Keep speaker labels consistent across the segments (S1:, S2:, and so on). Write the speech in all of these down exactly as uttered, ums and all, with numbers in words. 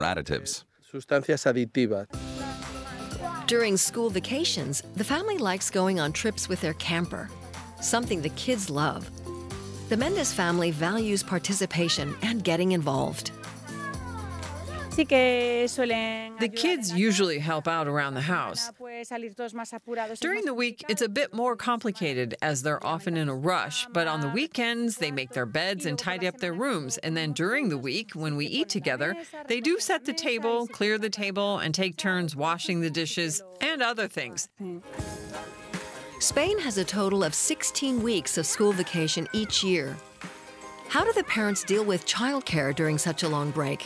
S1: additives.
S2: Sustancias aditivas.
S3: During school vacations, the family likes going on trips with their camper, something the kids love. The Mendez family values participation and getting involved.
S4: The kids usually help out around the house. During the week, it's a bit more complicated as they're often in a rush, but on the weekends, they make their beds and tidy up their rooms. And then during the week, when we eat together, they do set the table, clear the table, and take turns washing the dishes and other things.
S3: Spain has a total of sixteen weeks of school vacation each year. How do the parents deal with childcare during such a long break?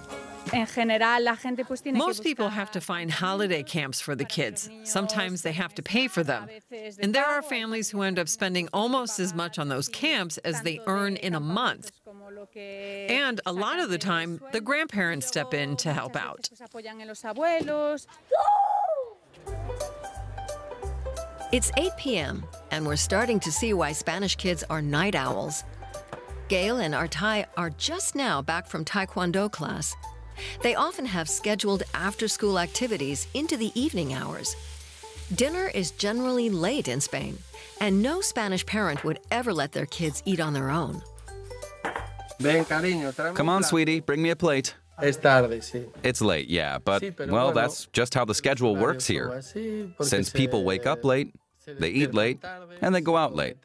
S4: Most people have to find holiday camps for the kids. Sometimes they have to pay for them. And there are families who end up spending almost as much on those camps as they earn in a month. And a lot of the time, the grandparents step in to help out.
S3: It's eight p m, and we're starting to see why Spanish kids are night owls. Gail and Artai are just now back from Taekwondo class. They often have scheduled after-school activities into the evening hours. Dinner is generally late in Spain, and no Spanish parent would ever let their kids eat on their own.
S1: Come on, sweetie, bring me a plate.
S2: Es tarde, sí.
S1: It's late, yeah, but, well, that's just how the schedule works here. Since people wake up late, they eat late, and they go out late.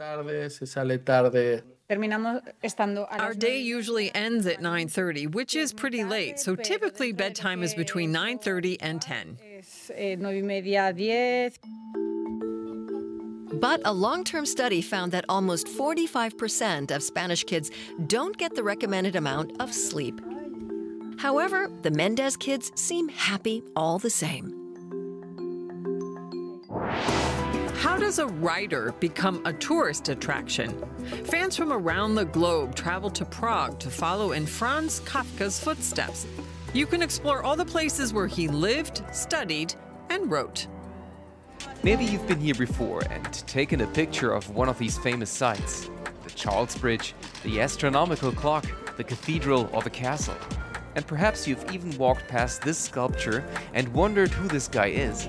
S4: Our day usually ends at nine thirty, which is pretty late, so typically bedtime is between nine thirty and ten.
S3: But a long-term study found that almost forty-five percent of Spanish kids don't get the recommended amount of sleep. However, the Mendez kids seem happy all the same.
S4: How does a writer become a tourist attraction? Fans from around the globe travel to Prague to follow in Franz Kafka's footsteps. You can explore all the places where he lived, studied, and wrote.
S5: Maybe you've been here before and taken a picture of one of these famous sites. The Charles Bridge, the astronomical clock, the cathedral, or the castle. And perhaps you've even walked past this sculpture and wondered who this guy is.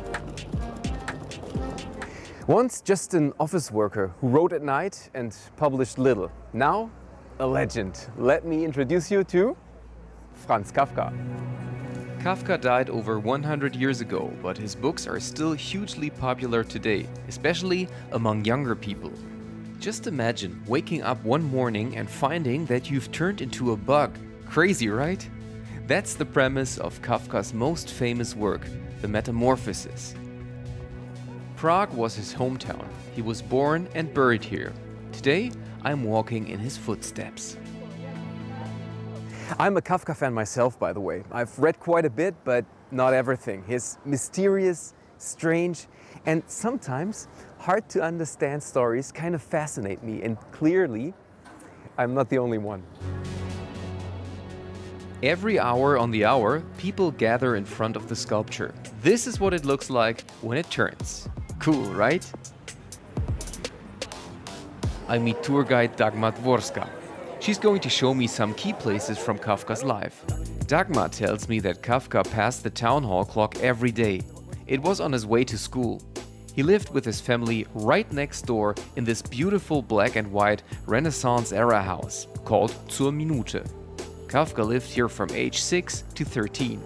S5: Once just an office worker who wrote at night and published little. Now, a legend. Let me introduce you to Franz Kafka. Kafka died over one hundred years ago, but his books are still hugely popular today, especially among younger people. Just imagine waking up one morning and finding that you've turned into a bug. Crazy, right? That's the premise of Kafka's most famous work, The Metamorphoses. Prague was his hometown. He was born and buried here. Today, I'm walking in his footsteps. I'm a Kafka fan myself, by the way. I've read quite a bit, but not everything. His mysterious, strange, and sometimes hard to understand stories kind of fascinate me, and clearly, I'm not the only one. Every hour on the hour, people gather in front of the sculpture. This is what it looks like when it turns. Cool, right? I meet tour guide Dagmar Dworska. She's going to show me some key places from Kafka's life. Dagmar tells me that Kafka passed the town hall clock every day. It was on his way to school. He lived with his family right next door in this beautiful black and white Renaissance-era house called Zur Minute. Kafka lived here from age six to thirteen.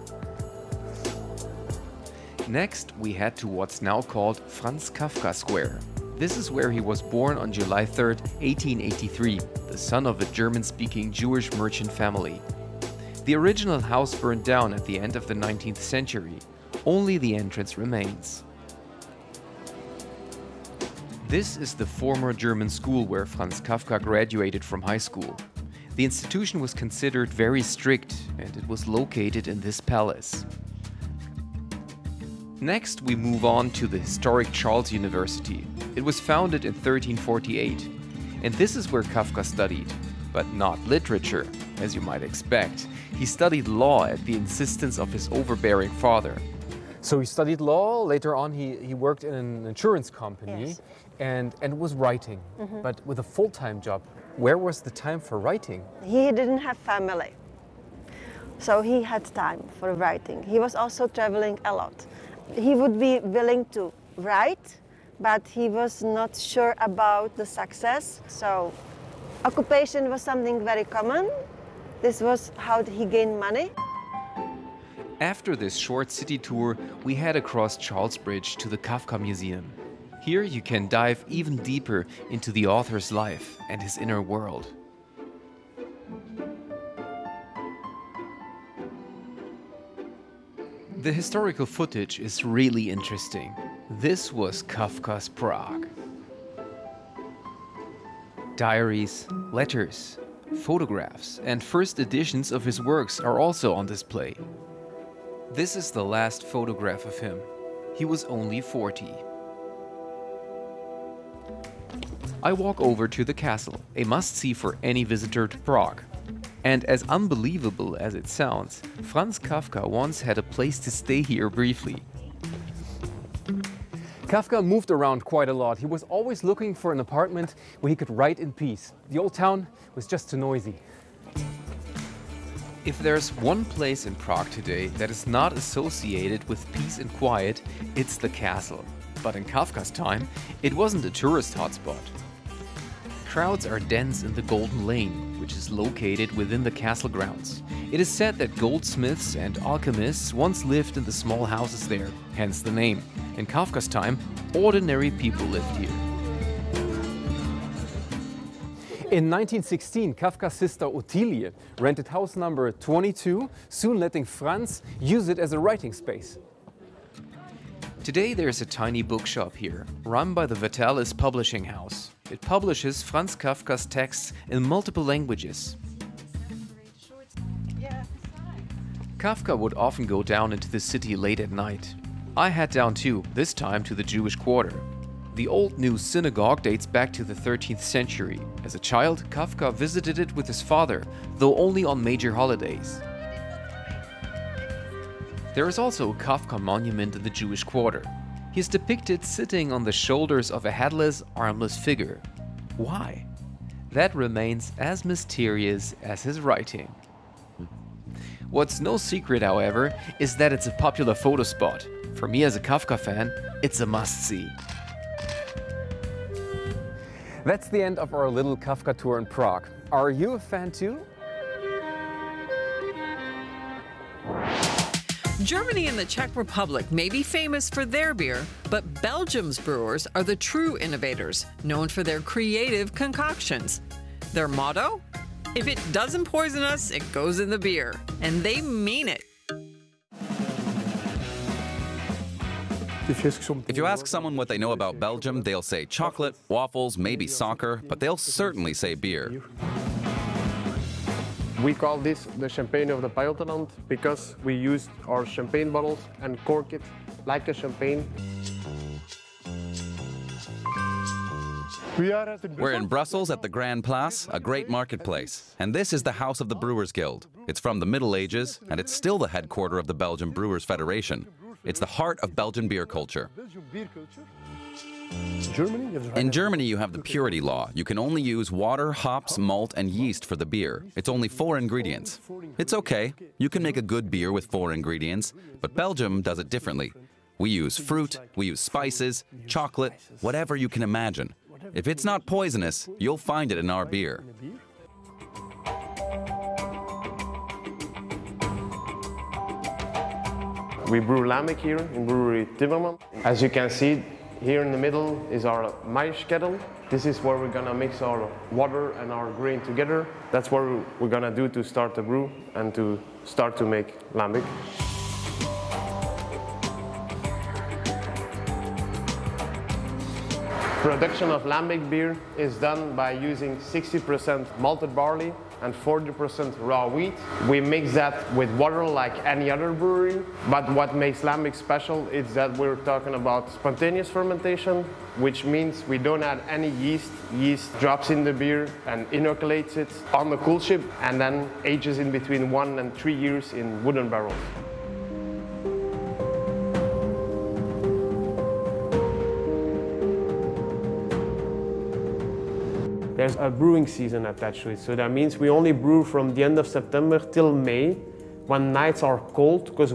S5: Next, we head to what's now called Franz Kafka Square. This is where he was born on July third, eighteen eighty-three, the son of a German-speaking Jewish merchant family. The original house burned down at the end of the nineteenth century. Only the entrance remains. This is the former German school where Franz Kafka graduated from high school. The institution was considered very strict, and it was located in this palace. Next, we move on to the historic Charles University. It was founded in thirteen forty-eight, and this is where Kafka studied, but not literature, as you might expect. He studied law at the insistence of his overbearing father. So he studied law, later on he, he worked in an insurance company, yes. and, and was writing, mm-hmm. but with a full-time job. Where was the time for writing?
S6: He didn't have family. So he had time for writing. He was also traveling a lot. He would be willing to write, but he was not sure about the success. So occupation was something very common. This was how he gained money.
S5: After this short city tour, we head across Charles Bridge to the Kafka Museum. Here you can dive even deeper into the author's life and his inner world. The historical footage is really interesting. This was Kafka's Prague. Diaries, letters, photographs, and first editions of his works are also on display. This is the last photograph of him. He was only forty. I walk over to the castle, a must-see for any visitor to Prague. And as unbelievable as it sounds, Franz Kafka once had a place to stay here briefly. Kafka moved around quite a lot. He was always looking for an apartment where he could write in peace. The old town was just too noisy. If there's one place in Prague today that is not associated with peace and quiet, it's the castle. But in Kafka's time, it wasn't a tourist hotspot. Crowds are dense in the Golden Lane, which is located within the castle grounds. It is said that goldsmiths and alchemists once lived in the small houses there, hence the name. In Kafka's time, ordinary people lived here. In nineteen sixteen, Kafka's sister Ottilie rented house number twenty-two, soon letting Franz use it as a writing space. Today there's a tiny bookshop here, run by the Vitalis Publishing House. It publishes Franz Kafka's texts in multiple languages. Kafka would often go down into the city late at night. I head down too, this time to the Jewish Quarter. The old new synagogue dates back to the thirteenth century. As a child, Kafka visited it with his father, though only on major holidays. There is also a Kafka monument in the Jewish Quarter. He is depicted sitting on the shoulders of a headless, armless figure. Why? That remains as mysterious as his writing. What's no secret, however, is that it's a popular photo spot. For me as a Kafka fan, it's a must-see. That's the end of our little Kafka tour in Prague. Are you a fan too?
S4: Germany and the Czech Republic may be famous for their beer, but Belgium's brewers are the true innovators, known for their creative concoctions. Their motto? If it doesn't poison us, it goes in the beer. And they mean it.
S1: If you ask someone what they know about Belgium, they'll say chocolate, waffles, maybe soccer, but they'll certainly say beer.
S2: We call this the champagne of the Buitenland because we use our champagne bottles and cork it like a champagne.
S1: We're in Brussels at the Grand Place, a great marketplace. And this is the House of the Brewers Guild. It's from the Middle Ages, and it's still the headquarters of the Belgian Brewers Federation. It's the heart of Belgian beer culture. In Germany, you have the purity law. You can only use water, hops, malt, and yeast for the beer. It's only four ingredients. It's okay. You can make a good beer with four ingredients, but Belgium does it differently. We use fruit, we use spices, chocolate, whatever you can imagine. If it's not poisonous, you'll find it in our beer.
S2: We brew lambic here in Brewery Timmerman. As you can see, here in the middle is our mash kettle. This is where we're gonna mix our water and our grain together. That's what we're gonna do to start the brew and to start to make lambic. Production of lambic beer is done by using sixty percent malted barley and forty percent raw wheat. We mix that with water like any other brewery, but what makes lambic special is that we're talking about spontaneous fermentation, which means we don't add any yeast. Yeast drops in the beer and inoculates it on the cool ship and then ages in between one and three years in wooden barrels. There's a brewing season attached to it, so that means we only brew from the end of September till May When nights are cold, because